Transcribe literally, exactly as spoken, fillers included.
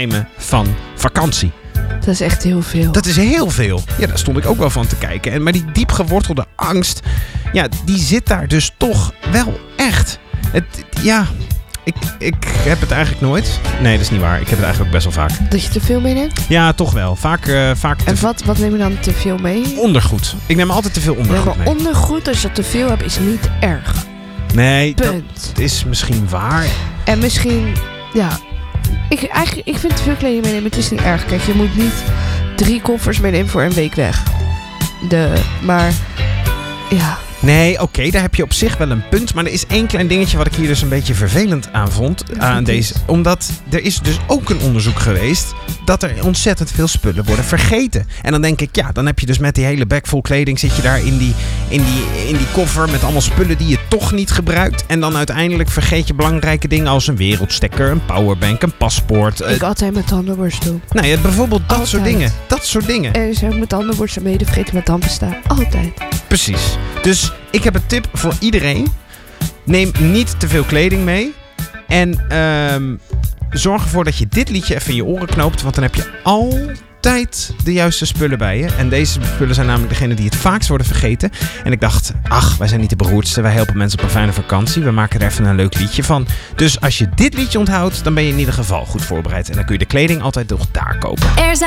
nemen van vakantie. Dat is echt heel veel. Dat is heel veel. Ja, daar stond ik ook wel van te kijken. En, maar die diep gewortelde angst, ja, die zit daar dus toch wel echt. Het, ja, ik, ik heb het eigenlijk nooit. Nee, dat is niet waar. Ik heb het eigenlijk ook best wel vaak. Dat je te veel meeneemt? Ja, toch wel. Vaak, uh, vaak te En wat, wat neem je dan te veel mee? Ondergoed. Ik neem altijd te veel ondergoed ja, maar mee. ondergoed, als je dat te veel hebt, is niet erg. Nee, Punt. dat is misschien waar. En misschien, ja... Ik, eigenlijk, ik vind te veel kleding meenemen, het is niet erg. Kijk, je moet niet drie koffers meenemen voor een week weg. De, maar, ja... Nee, oké, okay, daar heb je op zich wel een punt. Maar er is één klein dingetje wat ik hier dus een beetje vervelend aan vond. Aan deze, omdat er is dus ook een onderzoek geweest dat er ontzettend veel spullen worden vergeten. En dan denk ik, ja, dan heb je dus met die hele bek vol kleding zit je daar in die, in die, in die koffer met allemaal spullen die je toch niet gebruikt. En dan uiteindelijk vergeet je belangrijke dingen als een wereldstekker, een powerbank, een paspoort. Ik uh, altijd met tandenborstel. Nou ja, bijvoorbeeld dat altijd. soort dingen. Dat soort dingen. En ze met tandenborstel mede vergeten met tandpasta. Altijd. Precies. Dus ik heb een tip voor iedereen. Neem niet te veel kleding mee. En um, zorg ervoor dat je dit liedje even in je oren knoopt. Want dan heb je altijd de juiste spullen bij je. En deze spullen zijn namelijk degene die het vaakst worden vergeten. En ik dacht, ach, wij zijn niet de beroerdste. Wij helpen mensen op een fijne vakantie. We maken er even een leuk liedje van. Dus als je dit liedje onthoudt, dan ben je in ieder geval goed voorbereid. En dan kun je de kleding altijd nog daar kopen.